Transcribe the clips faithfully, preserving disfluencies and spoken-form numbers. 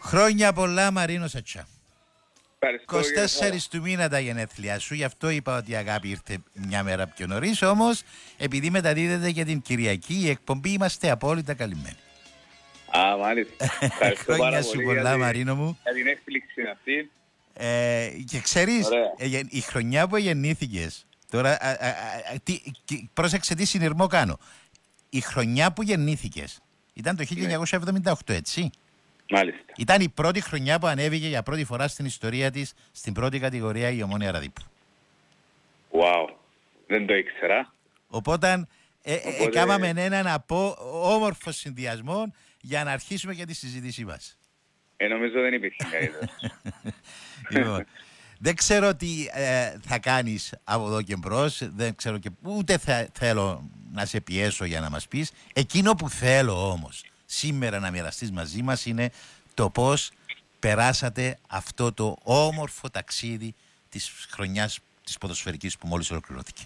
Χρόνια πολλά, Μαρίνο Σατσά. Ευχαριστώ. είκοσι τέσσερις του μήνα τα γενέθλια σου, γι' αυτό είπα ότι η αγάπη ήρθε μια μέρα πιο νωρίς. Όμως, επειδή μεταδίδεται για την Κυριακή η εκπομπή, είμαστε απόλυτα καλυμμένοι. Α, μάλιστα. Χρόνια σου πολλά, για Μαρίνο μου. Για την έκπληξη αυτή. Ε, και ξέρεις, ε, η χρονιά που γεννήθηκες, τώρα, α, α, α, τι, τι, πρόσεξε τι συνειρμό κάνω. Η χρονιά που γεννήθηκες ήταν το χίλια εννιακόσια εβδομήντα οκτώ, έτσι. Μάλιστα. Ήταν η πρώτη χρονιά που ανέβηκε για πρώτη φορά στην ιστορία της στην πρώτη κατηγορία η Ομόνοια Ραδίππου. Wow. Δεν το ήξερα. Οπότε, ε, Οπότε... ε, έκαναμε έναν απο, όμορφο συνδυασμό για να αρχίσουμε και τη συζήτησή μας. Ε, νομίζω δεν υπήρχε καλύτερο. Λοιπόν, δεν ξέρω τι ε, θα κάνεις από εδώ και μπρος, δεν ξέρω και ούτε θα, θέλω να σε πιέσω για να μας πεις. Εκείνο που θέλω όμως σήμερα να μοιραστείς μαζί μας είναι το πώς περάσατε αυτό το όμορφο ταξίδι της χρονιάς της ποδοσφαιρικής που μόλις ολοκληρώθηκε.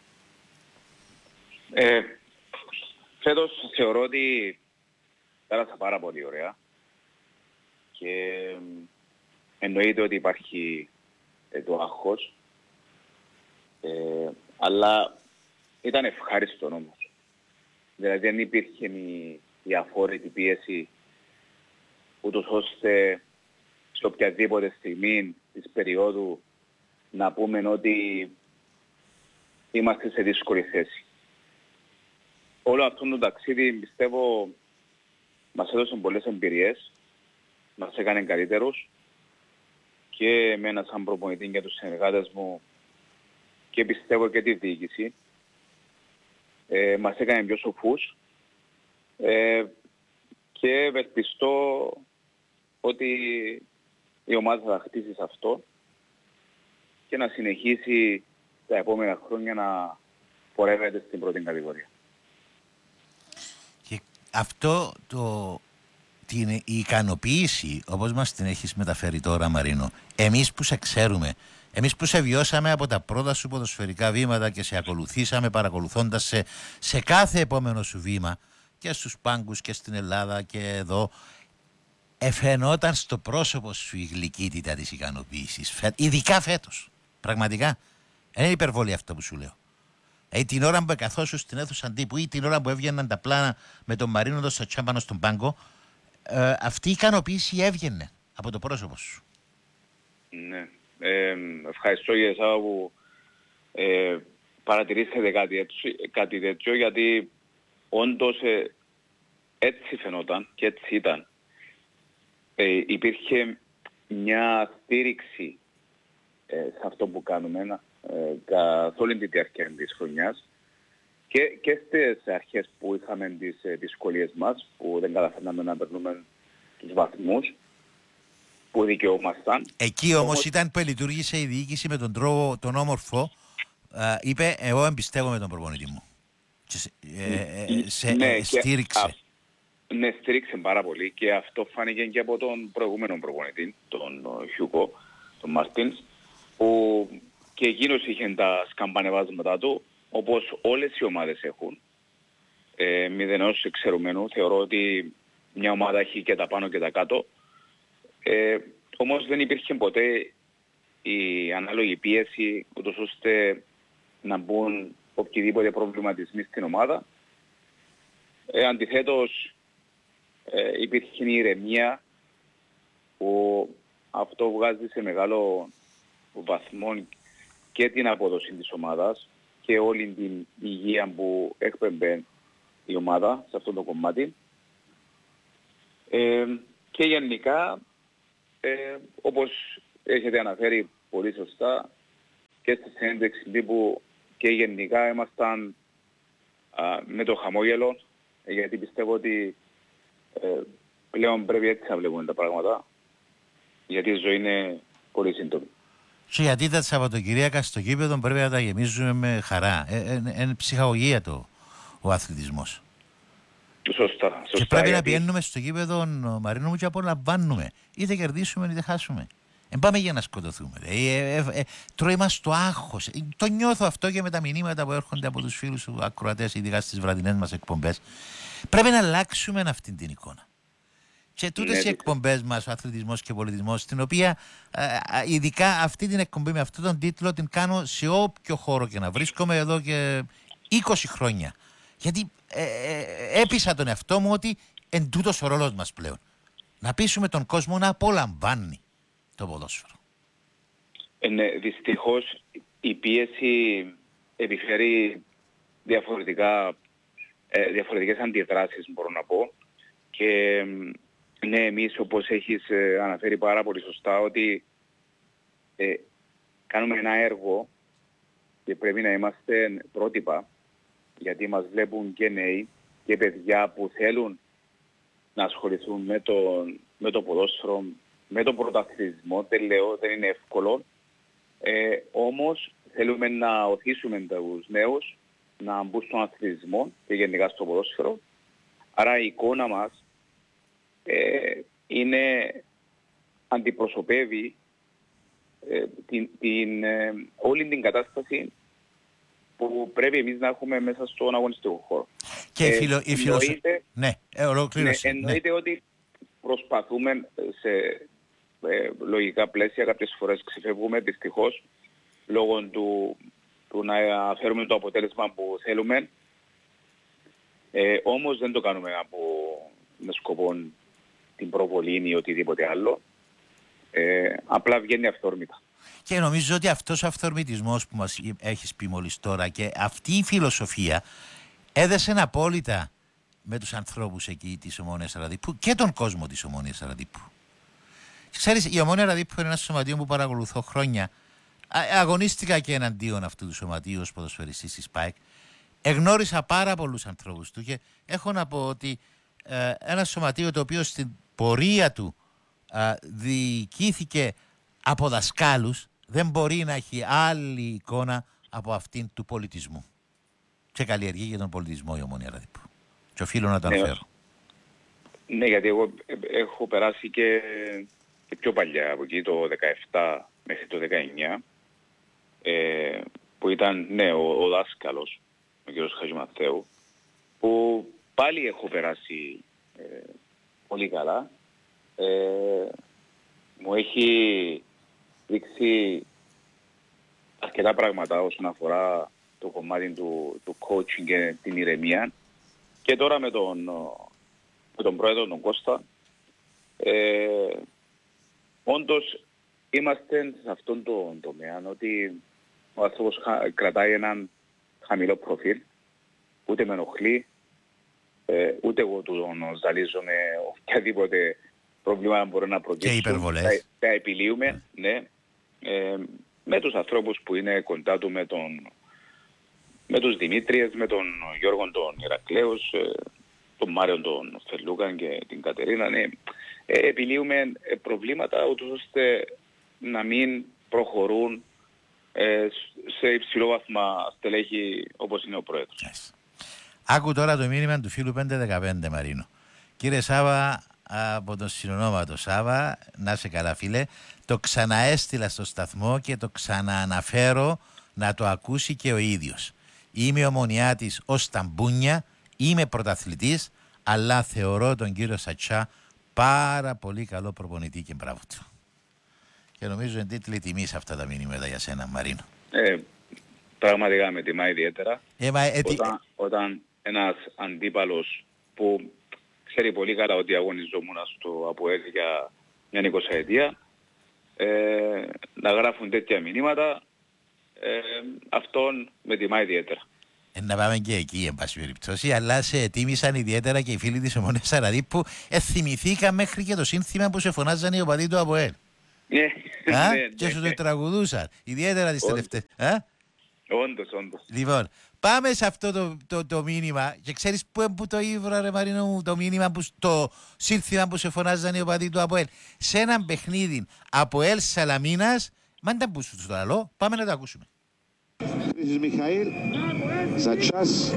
Ε, φέτος θεωρώ ότι πέρασα πάρα πολύ ωραία και εννοείται ότι υπάρχει ε, το άγχος, ε, αλλά ήταν ευχάριστο όμως. Δηλαδή δεν υπήρχε η, η αφόρητη πίεση ούτως ώστε σε οποιαδήποτε στιγμή της περίοδου να πούμε ότι είμαστε σε δύσκολη θέση. Όλο αυτό το ταξίδι πιστεύω μας έδωσε πολλές εμπειρίες, μας έκανε καλύτερους και εμένα σαν προπονητή και τους συνεργάτες μου και πιστεύω και τη διοίκηση. Ε, μας έκανε πιο σοφούς ε, και ευελπιστώ ότι η ομάδα θα χτίσει σε αυτό και να συνεχίσει τα επόμενα χρόνια να πορεύεται στην πρώτη κατηγορία. Και αυτό το, την η ικανοποίηση όπως μας την έχεις μεταφέρει τώρα, Μαρίνο, εμείς που σε ξέρουμε, εμείς που σε βιώσαμε από τα πρώτα σου ποδοσφαιρικά βήματα και σε ακολουθήσαμε παρακολουθώντας σε, σε κάθε επόμενο σου βήμα και στους πάγκους και στην Ελλάδα και εδώ, εφαινόταν στο πρόσωπο σου η γλυκύτητα της ικανοποίησης, Φε, ειδικά φέτος, πραγματικά. Είναι υπερβολή αυτό που σου λέω. Ε, την ώρα που καθόσου στην αίθουσα τύπου ή την ώρα που έβγαιναν τα πλάνα με τον Μαρίνο το Σατσά πάνω στον πάγκο, ε, αυτή η ικανοποίηση έβγαινε από το πρόσωπο σου. Ναι. Ε, ευχαριστώ για εσάς που ε, παρατηρήσατε κάτι, έτσι, κάτι τέτοιο, γιατί όντως ε, έτσι φαινόταν και έτσι ήταν. Ε, υπήρχε μια στήριξη ε, σε αυτό που κάνουμε ε, καθ' όλη τη διάρκεια της χρονιάς και, και στις αρχές που είχαμε τις ε, δυσκολίες μας, που δεν καταφέρναμε να περνούμε τους βαθμούς που δικαιούμασταν. Εκεί όμως, όμως ήταν που λειτουργήσε η διοίκηση με τον τρόπο τον όμορφο, ε, είπε εγώ εμπιστεύω με τον προπονητή μου και σε, ε, ε, σε ναι, ε, στήριξε. Και, α, ναι, στήριξε πάρα πολύ και αυτό φάνηκε και από τον προηγούμενο προπονητή, τον Χιούκο, τον Μάρτινς, που και εκείνος είχε τα σκαμπανεβάσματα του, όπως όλες οι ομάδες έχουν. Ε, μηδενός εξαιρουμένου, θεωρώ ότι μια ομάδα έχει και τα πάνω και τα κάτω. Ε, όμως δεν υπήρχε ποτέ η ανάλογη πίεση, ούτως ώστε να μπουν οποιοδήποτε προβληματισμοί στην ομάδα. Ε, αντιθέτως, ε, υπήρχε η ηρεμία που αυτό βγάζει σε μεγάλο βαθμό και την απόδοση της ομάδας και όλη την υγεία που έκπαιμπε η ομάδα σε αυτό το κομμάτι. Ε, και γενικά, ε, όπως έχετε αναφέρει πολύ σωστά και στη συνέντευξη τύπου και γενικά ήμασταν α, με το χαμόγελο, γιατί πιστεύω ότι ε, πλέον πρέπει έτσι να βλέπουμε τα πράγματα, γιατί η ζωή είναι πολύ σύντομη. Και γιατί τα Σαββατοκυριακά στο γήπεδο πρέπει να τα γεμίζουμε με χαρά. Είναι ε, ε, ψυχαγωγία το, ο αθλητισμός. Σωστά, σωστά. Και πρέπει γιατί... να πηγαίνουμε στο γήπεδο, Μαρίνο μου, και απολαμβάνουμε. Είτε κερδίσουμε είτε χάσουμε. Δεν πάμε για να σκοτωθούμε. Ε, ε, ε, ε, τρώει μας το άγχος. Ε, το νιώθω αυτό και με τα μηνύματα που έρχονται από τους φίλους του ακροατές, ειδικά στις βραδινές μας εκπομπές. Πρέπει να αλλάξουμε αυτή την εικόνα. Και τούτες οι εκπομπές μας, ο αθλητισμός και ο πολιτισμός, στην οποία ε, ειδικά αυτή την εκπομπή με αυτόν τον τίτλο την κάνω σε όποιο χώρο και να βρίσκομαι εδώ και είκοσι χρόνια. Γιατί ε, ε, έπεισα τον εαυτό μου ότι εν τούτος ο ρόλος μας πλέον. Να πείσουμε τον κόσμο να απολαμβάνει το ποδόσφαιρο. Ε, ναι, δυστυχώς η πίεση επιφέρει διαφορετικά, ε, διαφορετικές αντιδράσεις, μπορώ να πω. Και ναι, εμείς, όπως έχεις ε, αναφέρει πάρα πολύ σωστά, ότι ε, κάνουμε ένα έργο και πρέπει να είμαστε πρότυπα, γιατί μας βλέπουν και νέοι και παιδιά που θέλουν να ασχοληθούν με το, με το ποδόσφαιρο, με τον πρωταθλητισμό. Δεν λέω, δεν είναι εύκολο. Ε, όμως θέλουμε να οθήσουμε τους νέους να μπουν στον αθλητισμό και γενικά στο ποδόσφαιρο. Άρα η εικόνα μας ε, είναι, αντιπροσωπεύει ε, την, την, ε, όλη την κατάσταση που πρέπει εμείς να έχουμε μέσα στον αγωνιστικό χώρο. Και ε, φιλο, η φιλοσοφία... Ναι, ε, ολοκλήρωση. Ναι, εννοείται ναι. ότι προσπαθούμε σε ε, λογικά πλαίσια, κάποιες φορές ξεφεύγουμε δυστυχώς λόγω του, του να φέρουμε το αποτέλεσμα που θέλουμε. Ε, όμως δεν το κάνουμε από, με σκοπό την προβολή ή οτιδήποτε άλλο. Ε, απλά βγαίνει αυθόρμητα. Και νομίζω ότι αυτός ο αυθορμητισμός που μας έχεις πει μόλις τώρα και αυτή η φιλοσοφία έδεσε απόλυτα με τους ανθρώπους εκεί της Ομόνοιας Αραδίππου και τον κόσμο της Ομόνοιας Αραδίππου. Ξέρεις, η Ομόνια Αραδίππου είναι ένα σωματείο που παρακολουθώ χρόνια. Α, αγωνίστηκα και εναντίον αυτού του σωματείου ως ποδοσφαιριστής της ΠΑΕΚ. Εγνώρισα πάρα πολλούς ανθρώπους του και έχω να πω ότι ε, ένα σωματείο το οποίο στην πορεία του ε, διοικήθηκε από δασκάλους δεν μπορεί να έχει άλλη εικόνα από αυτήν του πολιτισμού. Και καλλιεργεί για τον πολιτισμό η Ομόνια Αραδίππου. Και οφείλω να το αναφέρω. Ναι, ναι, γιατί εγώ έχω περάσει και, και πιο παλιά, από εκεί το δεκαεπτά μέχρι το δεκαεννιά, ε, που ήταν ναι, ο, ο δάσκαλος, ο κ. Χατζημαθαίου, που πάλι έχω περάσει ε, πολύ καλά. Ε, μου έχει δείξει αρκετά πράγματα όσον αφορά το κομμάτι του, του coaching και την ηρεμία. Και τώρα με τον, με τον πρόεδρο τον Κώστα, ε, όντως είμαστε σε αυτόν τον τομέα ότι ο άνθρωπος κρατάει έναν χαμηλό προφίλ, ούτε με ενοχλεί, ε, ούτε εγώ τον ζαλίζω με οποιαδήποτε προβλήμα μπορεί να προκύψουν. Και υπερβολές. Τα, τα επιλύουμε, ναι, ε, με τους ανθρώπους που είναι κοντά του, με τον με τους Δημήτριες, με τον Γιώργο τον Ηρακλέους, τον Μάριον τον Φελούκαν και την Κατερίνα. Ναι. Ε, επιλύουμε προβλήματα ούτως ώστε να μην προχωρούν ε, σε υψηλό βαθμό στελέχη όπως είναι ο πρόεδρος. Yes. Άκου τώρα το μήνυμα του φίλου πέντε δεκαπέντε Μαρίνο. Κύριε Σάβα, από τον συνονόματο Σάβα, να είσαι καλά φίλε, το ξαναέστειλα στο σταθμό και το ξανααναφέρω να το ακούσει και ο ίδιος. Είμαι ομονιάτης ως ταμπούνια, είμαι πρωταθλητής, αλλά θεωρώ τον κύριο Σατσά πάρα πολύ καλό προπονητή και μπράβο του. Και νομίζω είναι τίτλη τιμή σε αυτά τα μηνύματα για σένα, Μαρίνο. Ε, πραγματικά με τιμά ιδιαίτερα. Ε, μα, ε, όταν, όταν ένας αντίπαλος που ξέρει πολύ καλά ότι αγωνιζόμουν στο ΑΠΟΕΛ για μια εικοσαετία, ε, να γράφουν τέτοια μηνύματα, ε, αυτόν με τιμά ιδιαίτερα. Ε, να πάμε και εκεί, εν πάση περιπτώσει, αλλά σε τίμησαν ιδιαίτερα και οι φίλοι της Ομονίας Αραδίππου. Ε, θυμηθήκα μέχρι και το σύνθημα που σε φωνάζαν οι οπαδοί του ΑΠΟΕΛ. Ναι, Α, ναι, και ναι, σου ναι. το τραγουδούσαν, ιδιαίτερα τις τελευταίες. Όντως, όντως. Λοιπόν, πάμε σε αυτό το, το, το μήνυμα. Και ξέρεις πού, πού το ήβρα, ρε Μαρίνο μου, το μήνυμα, που, το σύνθημα που σε φωνάζαν οι οπαδοί του ΑΠΟΕΛ. Σε έναν παιχνίδι ΑΠΟΕΛ Σαλαμίνας, μάντα που σου το λέω, πάμε να το ακούσουμε. Χρήσης Μιχαήλ, Σατσάς.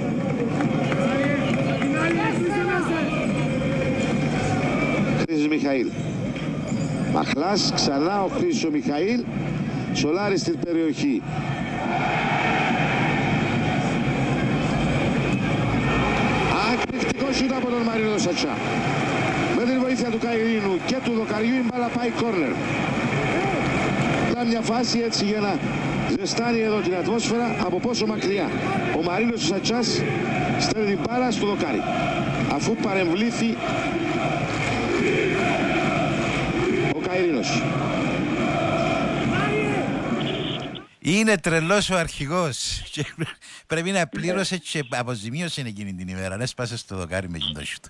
Χρήσης Μιχαήλ. Μαχλάς, ξανά ο Χρήσης ο Μιχαήλ, Σολάρης στην περιοχή. Ακρικτικό σούτ από τον Μαρίνο Σατσά. Με την βοήθεια βοήθεια του Καϊρίνου και του Δοκαριού η μπάλα πάει κόρνερ. Ήταν μια φάση έτσι για να ζεστάνει εδώ την ατμόσφαιρα. Από πόσο μακριά ο Μαρίνος Σατσάς στέλνει την μπάλα στο Δοκάρι, αφού παρεμβλήθη ο Καϊρίνος. Είναι τρελός ο αρχηγός. Πρέπει να πλήρωσε και αποζημίωσε εκείνη την ημέρα. Αν έσπασε στο Δοκάρι με το σιούτ.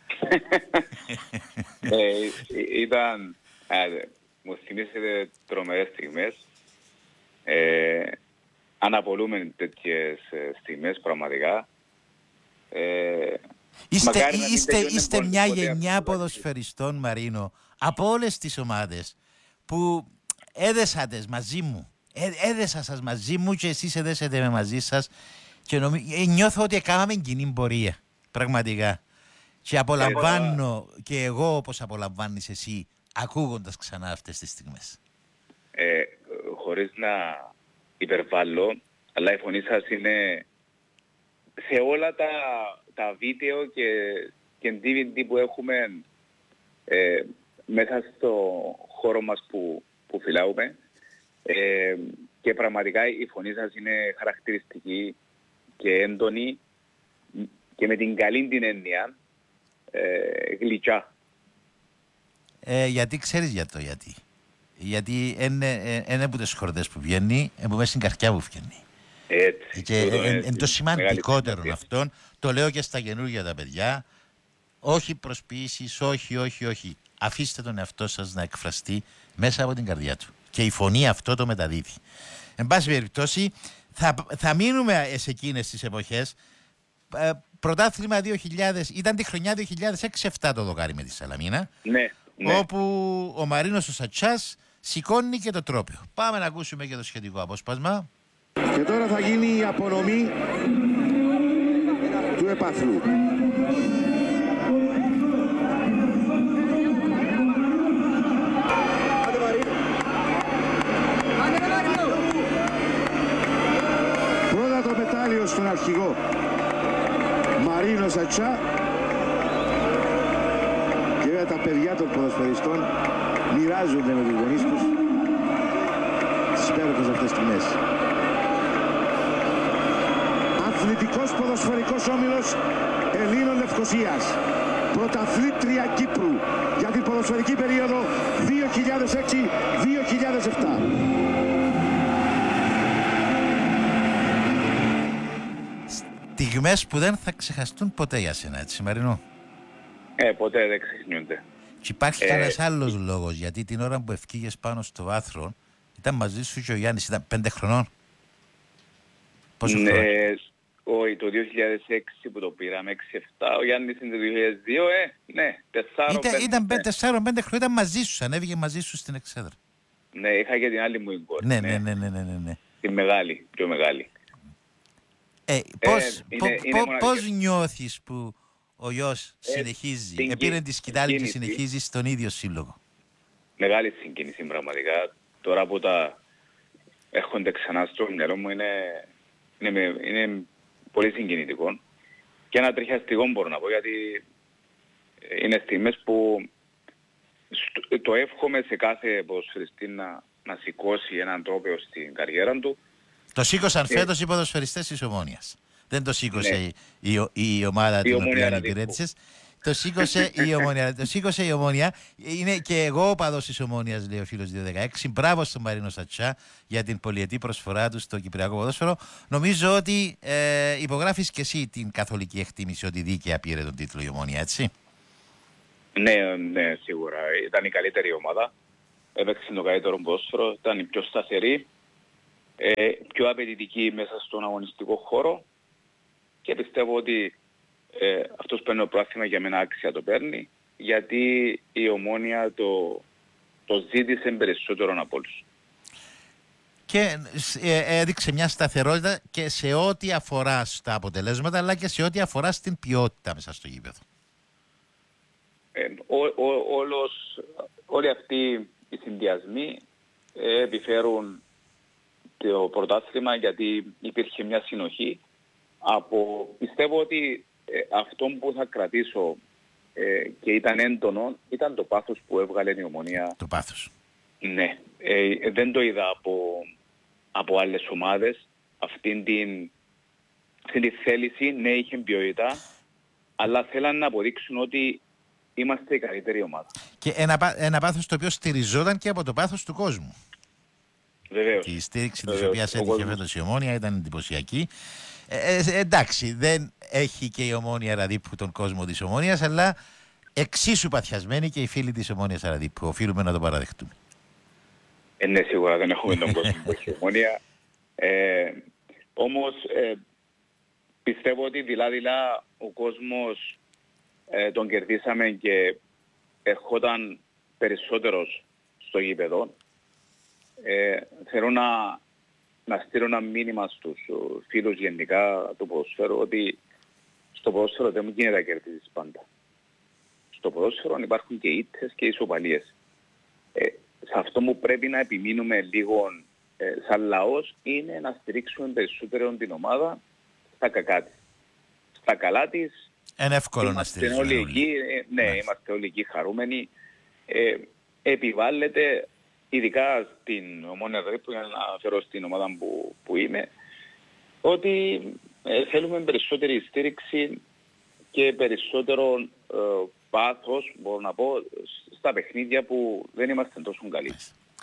ε, ήταν, ε, μου θυμίσετε τρομερές στιγμές. Ε, αναπολούμε τέτοιες στιγμές πραγματικά. Ε, είστε είστε, είστε μια γενιά ποδοσφαιριστών, Μαρίνο, από όλες τις ομάδες που έδεσατε μαζί μου. Ε, έδεσα σας μαζί μου και εσείς έδεσετε με μαζί σας και νομι... ε, νιώθω ότι έκαναμε κοινή πορεία, πραγματικά. Και απολαμβάνω ε, και εγώ όπως απολαμβάνεις εσύ, ακούγοντας ξανά αυτές τις στιγμές. Ε, χωρίς να υπερβάλλω, αλλά η φωνή σας είναι σε όλα τα, τα βίντεο και, και ντι βι ντι που έχουμε ε, μέσα στο χώρο μας που, που φυλάουμε. Ε, και πραγματικά η φωνή σας είναι χαρακτηριστική και έντονη και με την καλή την έννοια ε, γλυκιά. Ε, γιατί ξέρεις για το γιατί. Γιατί είναι από τις χορδές που βγαίνει, από μέσα στην καρδιά που βγαίνει. Έτσι. Και είναι το σημαντικότερο αυτόν. Το λέω και στα καινούργια τα παιδιά. Όχι προσποιήσεις, όχι, όχι, όχι. Αφήστε τον εαυτό σας να εκφραστεί μέσα από την καρδιά του. Και η φωνή αυτό το μεταδίδει. Εν πάση περιπτώσει, θα, θα μείνουμε σε εκείνες τις εποχές. Ε, πρωτάθλημα δύο χιλιάδες, ήταν τη χρονιά δύο χιλιάδες έξι επτά το Δοκάρι με τη Σαλαμίνα. Ναι, ναι. Όπου ο Μαρίνος ο Σατσάς σηκώνει και το τρόπαιο. Πάμε να ακούσουμε και το σχετικό απόσπασμα. Και τώρα θα γίνει η απονομή του επάθλου. Πρώτα το μετάλλιο στον αρχηγό Μαρίνο Σατσά, και βέβαια τα παιδιά των ποδοσφαιριστών μοιράζονται με τους γονείς τους τις υπέροχες αυτές στιγμές. Αθλητικός ποδοσφαιρικός όμιλος Ελλήνων Λευκωσίας, πρωταθλήτρια Κύπρου για την ποδοσφαιρική περίοδο δύο χιλιάδες έξι δύο χιλιάδες επτά. Στιγμές που δεν θα ξεχαστούν ποτέ για σένα, έτσι Μαρίνο. Ε, ποτέ δεν ξεχνιούνται. Και υπάρχει Ε, κανένας άλλος λόγος, γιατί την ώρα που ευκήγες πάνω στο βάθρο ήταν μαζί σου και ο Γιάννης, ήταν πέντε χρονών. Πόσο ναι, χρόνο? όχι, το δύο χιλιάδες έξι που το πήραμε, έξι επτά, ο Γιάννης είναι το δύο χιλιάδες δύο, ε, ναι, τεσσάρων, Ήταν, πέντε, ήταν ναι. τεσσάρων πέντε χρόνια, ήταν μαζί σου, ανέβηκε μαζί σου στην εξέδρα. Ναι, είχα και την άλλη μου η κόρη. Ναι, ναι, ναι, ναι, ναι, ναι, ναι. Τη μεγάλη, πιο μεγάλη. Ε, πώς, είναι- πο- είναι πο- μοναδικές. πώς νιώθεις που ο γιος Ε, συνεχίζει, την επήρε κι- τη σκητάλη και κίνηση. συνεχίζει στον ίδιο σύλλογο? Μεγάλη συγκίνηση πραγματικά. Τώρα που τα έρχονται ξανά στο μυαλό μου είναι, είναι, με- είναι πολύ συγκινητικό. Και ένα τριχιαστικό μπορώ να πω, γιατί είναι στιγμές που στο- το εύχομαι σε κάθε ποδοσφαιριστή να, να σηκώσει έναν τρόπαιο στην καριέρα του. Το σήκωσαν Ναι. φέτος οι ποδοσφαιριστές της Ομόνοιας. Δεν το σήκωσε Ναι. η, η, η ομάδα Η την Ομόνια οποία Ραδίππου. υπηρέτησες. Το σήκωσε η Ομόνια. Το σήκωσε η Ομόνια. Είναι και εγώ ο παδός της Ομόνοιας, λέει ο φίλος δύο δεκαέξι. Μπράβο στον Μαρίνο Σατσά για την πολυετή προσφορά του στο Κυπριακό ποδόσφαιρο. Νομίζω ότι ε, υπογράφεις και εσύ την καθολική εκτίμηση ότι δίκαια πήρε τον τίτλο η Ομόνια, έτσι. Ναι, ναι, σίγουρα. Ήταν η καλύτερη ομάδα. Έπαιξε το καλύτερο ποδόσφαιρο. Ήταν η πιο σταθερή, ε, πιο απαιτητική μέσα στον αγωνιστικό χώρο. Και πιστεύω ότι ε, αυτός παίρνει το πράθυμα για μένα άξια το παίρνει, γιατί η Ομόνια το, το ζήτησε περισσότερο από όλους. Και ε, έδειξε μια σταθερότητα και σε ό,τι αφορά στα αποτελέσματα, αλλά και σε ό,τι αφορά στην ποιότητα μέσα στο γήπεδο. Ε, ο, ο, όλος, όλοι αυτοί οι συνδυασμοί ε, επιφέρουν το πρωτάθλημα, γιατί υπήρχε μια συνοχή. Από, πιστεύω ότι ε, αυτό που θα κρατήσω ε, και ήταν έντονο, ήταν το πάθος που έβγαλε η Ομονία. Το πάθος. Ναι. Ε, δεν το είδα από, από άλλες ομάδες. Αυτήν την, αυτή τη θέληση, ναι, είχε ποιότητα, αλλά θέλαν να αποδείξουν ότι είμαστε η καλύτερη ομάδα. Και ένα, ένα πάθος το οποίο στηριζόταν και από το πάθος του κόσμου. Βεβαίως. Και η στήριξη Βεβαίως. της οποίας έτυχε φέτος η Ομόνια ήταν εντυπωσιακή. Ε, ε, εντάξει, δεν έχει και η Ομόνια Ραδίππου τον κόσμο της Ομόνιας, αλλά εξίσου παθιασμένοι και οι φίλοι της Ομόνιας Ραδίππου. Οφείλουμε να το παραδεχτούμε. Ε, ναι, σίγουρα δεν έχουμε τον κόσμο που έχει η Ομόνια. Ε, όμως ε, πιστεύω ότι δειλά-δειλά ο κόσμος ε, τον κερδίσαμε και ερχόταν περισσότερος στο γήπεδο. Ε, θέλω να, να στείλω ένα μήνυμα στους φίλους γενικά του ποδοσφαίρου ότι στο ποδόσφαιρο δεν μου γίνεται να κερδίσεις πάντα. Στο ποδόσφαιρο υπάρχουν και ήττες και ισοπαλίες. Ε, σε αυτό που πρέπει να επιμείνουμε λίγο ε, σαν λαός είναι να στηρίξουμε περισσότερο την ομάδα στα κακά της. Στα καλά της είναι εύκολο να είμαστε στηρίζουμε όλοι όλοι. εκεί, ε, ναι, Μάλιστα. είμαστε όλοι εκεί χαρούμενοι. Ε, επιβάλλεται, ειδικά στην Ομόνια Ραδίππου, για να αναφέρω στην ομάδα που, που είμαι, ότι ε, θέλουμε περισσότερη στήριξη και περισσότερο ε, πάθος, μπορώ να πω, στα παιχνίδια που δεν είμαστε τόσο καλοί.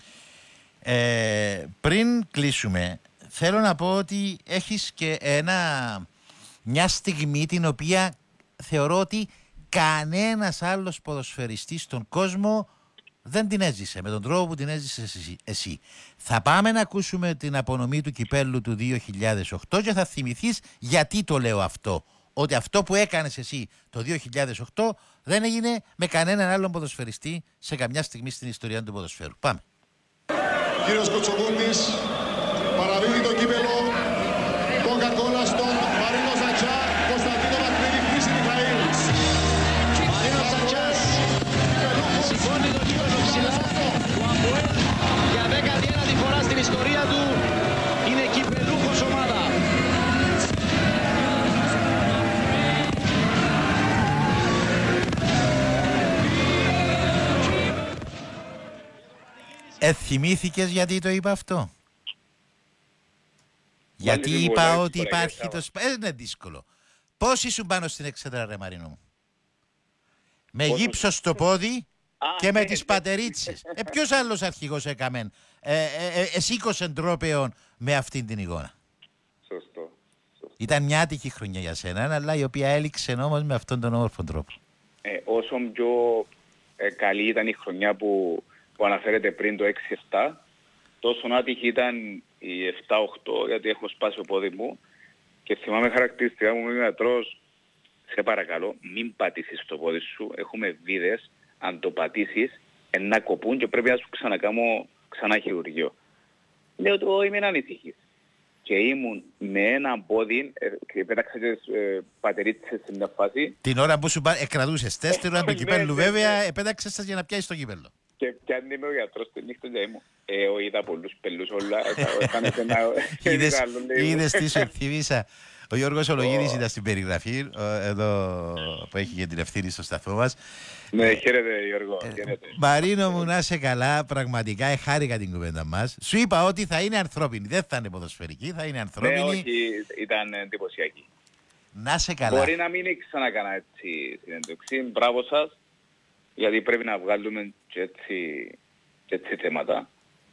Ε, πριν κλείσουμε, θέλω να πω ότι έχεις και ένα, μια στιγμή την οποία θεωρώ ότι κανένας άλλος ποδοσφαιριστής στον κόσμο δεν την έζησε με τον τρόπο που την έζησες εσύ. Θα πάμε να ακούσουμε την απονομή του κυπέλλου του δύο χιλιάδες οκτώ και θα θυμηθείς γιατί το λέω αυτό. Ότι αυτό που έκανες εσύ το δύο χιλιάδες οκτώ δεν έγινε με κανέναν άλλον ποδοσφαιριστή σε καμιά στιγμή στην ιστορία του ποδοσφαίρου. Πάμε. Κύριος Κοτσοβούρτης παραδίδει το κύπελλο Coca-Cola στον Μαρίνο Ζατσά, Κωνσταντίνο Μακρύδη, Χρήση Μιχαήλ. Μαρίνο Ζατσάς σηκώνει το κύπελλο ψηλά. Ο Αμποέλ για δέκατη ένατη φορά στην ιστορία του είναι κυπελούχος ομάδα. Ε, θυμήθηκες γιατί το είπα αυτό? Γιατί λίγο είπα λάθος ότι τώρα, υπάρχει για το... σπ- Ε, είναι δύσκολο. Πώς ήσουν πάνω στην εξέδρα, ρε Μαρίνο μου? Με Πόσο- γύψο στο πόδι Α, και με ναι, τις ναι. πατερίτσες. Ε, ποιος άλλος αρχηγός έκαμε ε, ε, ε, εσήκωσεν τρόπεων με αυτήν την εικόνα? Σωστό. Σωστό. Ήταν μια άτυχη χρονιά για σένα, αλλά η οποία έληξε όμως με αυτόν τον όμορφο τρόπο. Ε, όσο πιο ε, καλή ήταν η χρονιά που, που αναφέρεται πριν το έξι επτά, τόσο άτυχη ήταν η επτά οκτώ, γιατί έχω σπάσει το πόδι μου και θυμάμαι χαρακτηριστικά μου με γιατρός, σε παρακαλώ μην πατήσεις το πόδι σου, έχουμε βίδες, αν το πατήσεις να κοπούν και πρέπει να σου ξανακάμω ξανά χειρουργείο. Λέω του, είμαι ανησυχής. Και ήμουν με ένα πόδι ε, και πέταξα και ε, πατερίτσες σε μια φάση. Την ώρα που σου πα- εκρατούσες τέσσερα του Ναι, κυπέλλου, ναι, βέβαια, ναι. επέταξες σας για να πιάσεις το κύπελλο. Και πιάνει με ο γιατρός την νύχτα και μου. Ε, ο, είδα πολλούς πελούς όλα. Έκανες ένα... Είδες, ένα άλλο, λέει. είδες τι σου ενθυμίσα. Ο Γιώργος Ολογίδης ήταν στην περιγραφή, ο- εδώ που έχει και την ευθύνη στο σταθμό μας. Ναι, χαίρετε Γιώργο, χαίρετε. Μαρίνο μου, να είσαι καλά, πραγματικά εχάρηκα την κουβέντα μας. Σου είπα ότι θα είναι ανθρώπινη, δεν θα είναι ποδοσφαιρική, θα είναι Ναι, ανθρώπινη. όχι, ήταν εντυπωσιακή. Να είσαι καλά. Μπορεί να μην ξανακάνα έτσι συνέντευξη. Μπράβο σας, γιατί πρέπει να βγάλουμε και έτσι, και έτσι θέματα.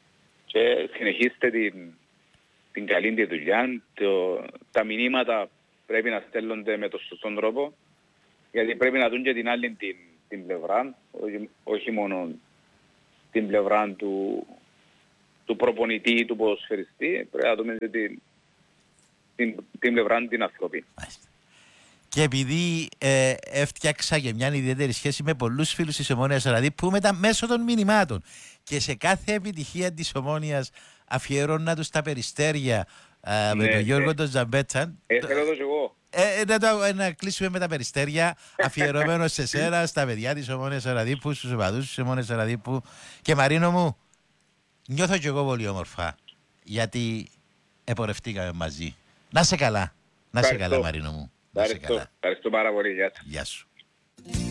Και συνεχίστε την, την καλή τη δουλειά. Το, τα μηνύματα πρέπει να στέλνονται με τον σωστό τρόπο, γιατί πρέπει να δουν και την άλλη την, την πλευρά, όχι, όχι μόνο την πλευρά του, του προπονητή ή του ποδοσφαιριστή, πρέπει να δούμε και την, την, την πλευρά την ανθρωπή. Μάλιστα. Και επειδή ε, έφτιαξα και μια ιδιαίτερη σχέση με πολλούς φίλους της Ομόνιας Ραδίππου μετά μέσω των μηνυμάτων και σε κάθε επιτυχία της Ομόνιας αφιερώνα τους τα περιστέρια ε, με Ναι, τον Γιώργο ναι. τον Ζαμπέτσαν. Ε, θέλω το και εγώ. Ε, να, το, ε, να κλείσουμε με τα περιστέρια αφιερωμένο σε σένα, στα παιδιά της Ομόνιας Ραδίππου, στους οπαδούς της Ομόνιας Ραδίππου. Και Μαρίνο μου, νιώθω κι εγώ πολύ όμορφα γιατί επορευτήκαμε μαζί. Να σε καλά, να σε Ευχαριστώ. καλά Μαρίνο μου. Να σε Ευχαριστώ. καλά. Ευχαριστώ πάρα πολύ. Γεια σας. Γεια σου.